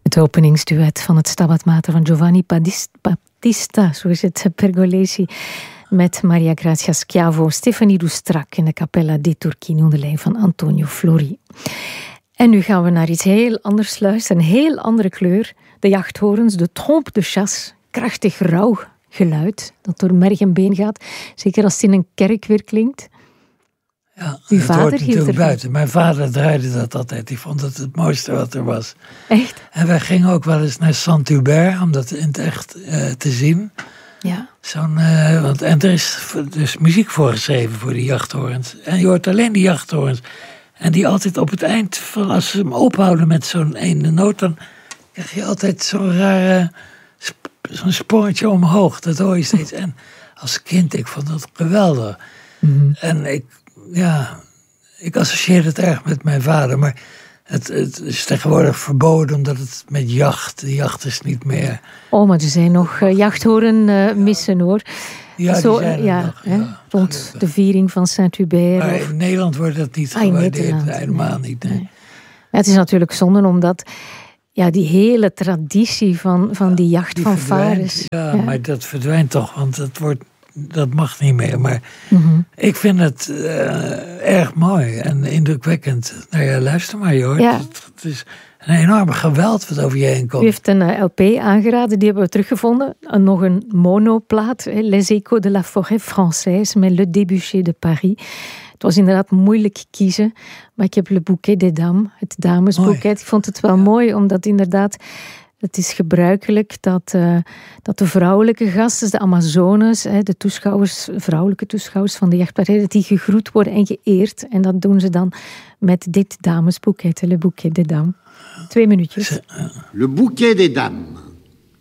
Het openingsduet van het Stabat Mater van Giovanni Battista, zo is het, Pergolesi, met Maria Grazia Schiavo, Stefanie Doestrak in de Cappella dei Turchini onder leiding van Antonio Flori. En nu gaan we naar iets heel anders luisteren, een heel andere kleur. De jachthoorns, de trompe de chasse, krachtig rauw geluid dat door merg en been gaat, zeker als het in een kerk weer klinkt. Ja, uw het vader hoort hield natuurlijk ervan. buiten. Mijn vader draaide dat altijd. Die vond het het mooiste wat er was. Echt? En wij gingen ook wel eens naar Saint-Hubert om dat in het echt te zien. Ja. En er is dus muziek voorgeschreven voor die jachthoorns. En je hoort alleen die jachthoorns. En die altijd op het eind, van als ze hem ophouden met zo'n ene noot, dan krijg je altijd zo'n rare, zo'n sprongetje omhoog. Dat hoor je steeds. En als kind, ik vond dat geweldig. Mm-hmm. En ik associeer het erg met mijn vader. Maar het is tegenwoordig verboden omdat het met jacht, de jacht is niet meer. Oh, maar er zijn nog jachthoren missen hoor. Ja, die Zo, zijn er ja, nog. hè, Ja, rond gelukkig. de viering van Saint-Hubert. Maar Of... in Nederland wordt dat niet in gewaardeerd. Nederland, Helemaal nee, niet. nee. Nee. Maar het is natuurlijk zonde omdat die hele traditie van die jacht Die van verdwijnt. varens. Ja, maar dat verdwijnt toch, want dat mag niet meer. Maar Mm-hmm. ik vind het erg mooi en indrukwekkend. Nou ja, luister maar, je hoort. Ja. Het is een enorme geweld wat over je heen U komt. heeft een LP aangeraden, die hebben we teruggevonden. Nog een monoplaat, Les Échos de la Forêt Française, met Le Débuché de Paris. Het was inderdaad moeilijk kiezen, maar ik heb Le Bouquet des Dames, het damesboeket. Ik vond het wel mooi, omdat inderdaad, het is gebruikelijk dat de vrouwelijke gasten, de Amazones, de toeschouwers, vrouwelijke toeschouwers van de jachtpartij, dat die gegroet worden en geëerd. En dat doen ze dan met dit damesboeket, Le Bouquet des Dames. 2 minuutjes. Le Bouquet des Dames.